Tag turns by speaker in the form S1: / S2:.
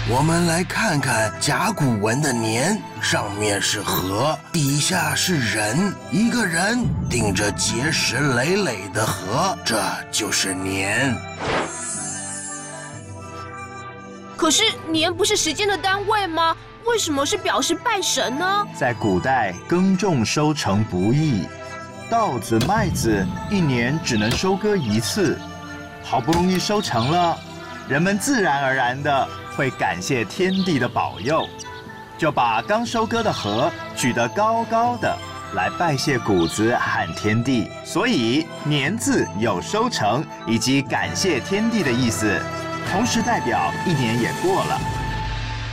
S1: 我们来看看甲骨文的年，上面是禾，底下是人，一个人顶着结实累累的禾，这就是年。
S2: 可是年不是时间的单位吗？为什么是表示拜神呢？
S3: 在古代，耕种收成不易，稻子、麦子一年只能收割一次，好不容易收成了，人们自然而然的会感谢天地的保佑，就把刚收割的禾举得高高的，来拜谢谷子和天地。所以“年”字有收成以及感谢天地的意思，同时代表一年也过了。